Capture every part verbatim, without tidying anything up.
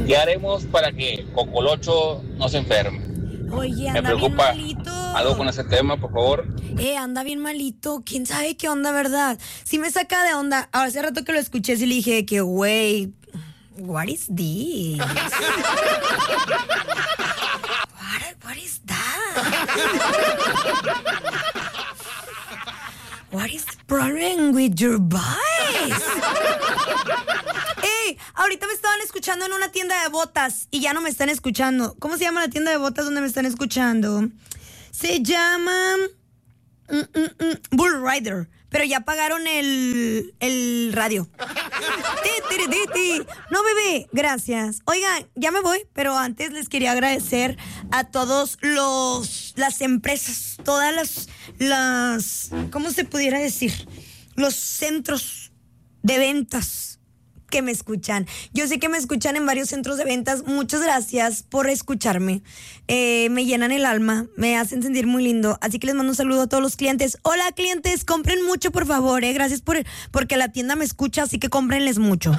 ¿Qué haremos para que Cocolocho no se enferme? Oye, Me anda bien preocupa malito. algo con ese tema, por favor. Eh, anda bien malito. ¿Quién sabe qué onda, verdad? Sí me saca de onda. Hace rato que lo escuché, sí le dije que, güey, what is this? What, what is that? What is the problem with your voice? Ey, ahorita me estaban escuchando en una tienda de botas y ya no me están escuchando. ¿Cómo se llama la tienda de botas donde me están escuchando? Se llama mm, mm, mm, Bull Rider, pero ya apagaron el, el radio. Ti, tiri, ti, ti. No, bebé, gracias. Oigan, ya me voy, pero antes les quería agradecer a todos los las empresas, todas las las ¿cómo se pudiera decir? Los centros de ventas que me escuchan. Yo sé que me escuchan en varios centros de ventas. Muchas gracias por escucharme. Eh, me llenan el alma, me hacen sentir muy lindo. Así que les mando un saludo a todos los clientes. Hola, clientes, compren mucho, por favor. Eh. Gracias por porque la tienda me escucha, así que cómprenles mucho.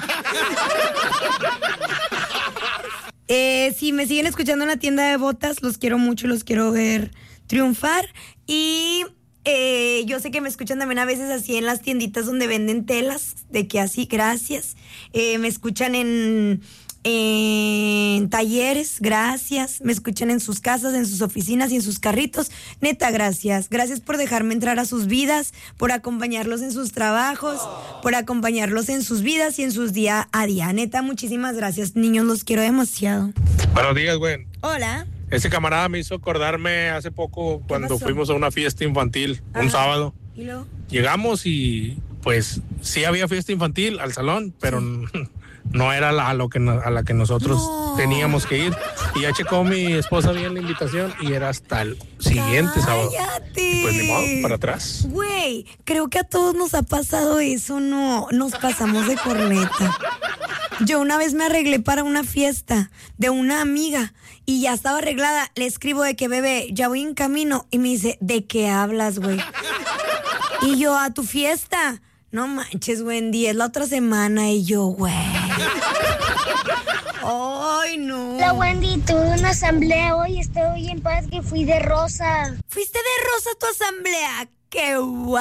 eh, si me siguen escuchando en la tienda de botas, los quiero mucho, los quiero ver triunfar. Y Eh, yo sé que me escuchan también a veces así en las tienditas donde venden telas, de que así, gracias. Eh, me escuchan en, en talleres, gracias. Me escuchan en sus casas, en sus oficinas y en sus carritos. Neta, gracias. Gracias por dejarme entrar a sus vidas, por acompañarlos en sus trabajos, por acompañarlos en sus vidas y en sus día a día. Neta, muchísimas gracias, niños, los quiero demasiado. Buenos días, güey. Hola. Ese camarada me hizo acordarme hace poco cuando fuimos a una fiesta infantil, Ajá. un sábado. ¿Y luego? Llegamos y pues sí había fiesta infantil al salón, pero sí. no era la, a, lo que, a la que nosotros no. teníamos que ir. Y ya checó mi esposa bien la invitación y era hasta el siguiente sábado. ¡Cállate! Pues ni modo, para atrás. Güey, creo que a todos nos ha pasado eso, no, nos pasamos de corneta. Yo una vez me arreglé para una fiesta de una amiga y ya estaba arreglada. Le escribo de que, bebé, ya voy en camino. Y me dice, ¿de qué hablas, güey? Y yo, ¿a tu fiesta? No manches, Wendy, es la otra semana. Y yo, güey. Ay, no. Hola, Wendy, tuve una asamblea hoy. Estoy en paz que fui de rosa. ¿Fuiste de rosa a tu asamblea? ¡Qué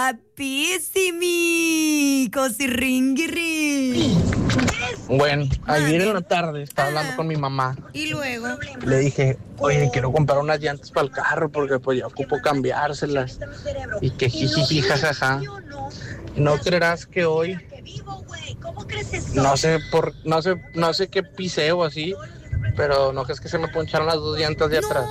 guapísimi! Cosirringirri. Bueno, ayer en la tarde estaba Ajá. hablando con mi mamá. ¿Y luego? Le dije, oye, quiero comprar unas llantas para el carro porque pues ya ocupo cambiárselas. Y que jijiji, jajaja. No creerás que hoy, no sé por, no sé, no sé qué pisé o así, pero no es que se me poncharon las dos llantas de atrás.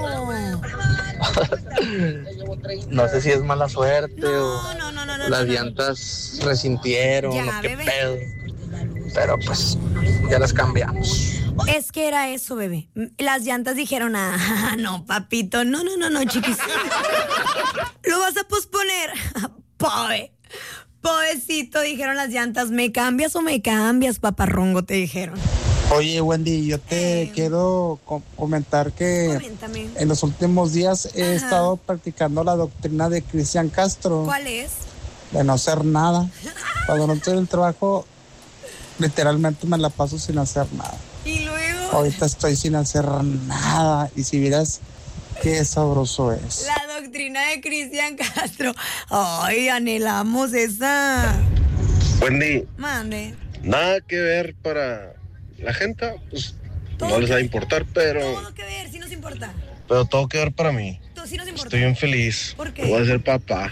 No, no sé si es mala suerte no, o no, no, no, no, las no, llantas resintieron, ya, o qué bebé. pedo. Pero pues ya las cambiamos. Es que era eso, bebé. Las llantas dijeron, ah, no, papito, no, no, no, no, chiquis. Lo vas a posponer. Pobre, pobrecito, dijeron las llantas. ¿Me cambias o me cambias, paparrongo? Te dijeron. Oye, Wendy, yo te eh, quiero com- comentar que coméntame. En los últimos días he Ajá. estado practicando la doctrina de Cristian Castro. ¿Cuál es? De no hacer nada. Cuando no estoy en el trabajo, literalmente me la paso sin hacer nada. ¿Y luego? Ahorita estoy sin hacer nada. Y si vieras qué sabroso es. La doctrina de Cristian Castro. Ay, anhelamos esa. Wendy. Mande. Nada que ver para la gente, pues todo no les va a que, importar, pero... Todo que ver, sí nos importa. Pero todo que ver para mí. Todo sí nos importa. Estoy bien feliz. ¿Por qué? Voy a ser papá.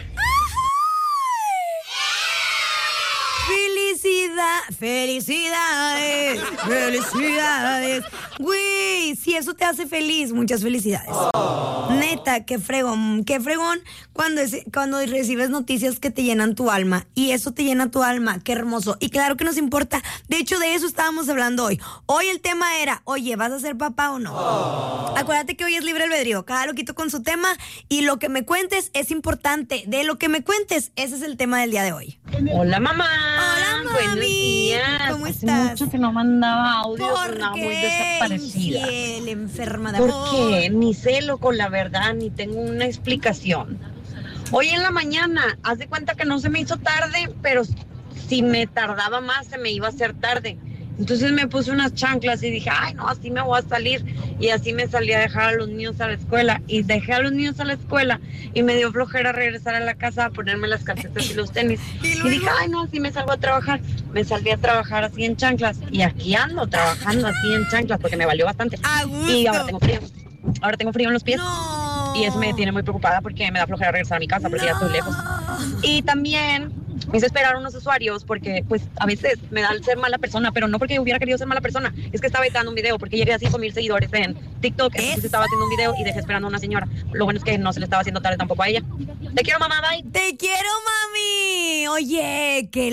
Felicidad, felicidades, felicidades. Güey, si eso te hace feliz, muchas felicidades. Oh. Neta, qué fregón, qué fregón cuando, es, cuando recibes noticias que te llenan tu alma. Y eso te llena tu alma, qué hermoso. Y claro que nos importa. De hecho, de eso estábamos hablando hoy. Hoy el tema era, oye, ¿vas a ser papá o no? Oh. Acuérdate que hoy es libre albedrío. Cada loquito con su tema. Y lo que me cuentes es importante. De lo que me cuentes, ese es el tema del día de hoy. Hola, mamá. Hola, mami. Buenos días. ¿Cómo Hace estás? mucho que no mandaba audio, ¿Por andaba qué? muy desaparecida. Infiel, enferma de ¿Por amor. qué? Ni sé, loco, la verdad, ni tengo una explicación. Hoy en la mañana, haz de cuenta que no se me hizo tarde, pero si me tardaba más, se me iba a hacer tarde. Entonces me puse unas chanclas y dije, ay, no, así me voy a salir. Y así me salí a dejar a los niños a la escuela. Y dejé a los niños a la escuela y me dio flojera regresar a la casa a ponerme las calcetas y los tenis. Y, y dije, ay, no, así me salgo a trabajar. Me salí a trabajar así en chanclas. Y aquí ando trabajando así en chanclas porque me valió bastante. Y ahora tengo frío. Ahora tengo frío en los pies. No. Y eso me tiene muy preocupada porque me da flojera regresar a mi casa porque no. ya estoy lejos. Y también me hice esperar a unos usuarios porque pues a veces me da el ser mala persona, pero no porque hubiera querido ser mala persona, es que estaba editando un video porque llegué a cinco mil seguidores en TikTok, entonces estaba haciendo un video y dejé esperando a una señora. Lo bueno es que no se le estaba haciendo tarde tampoco a ella. Te quiero, mamá, bye. Te quiero, mami. Oye, que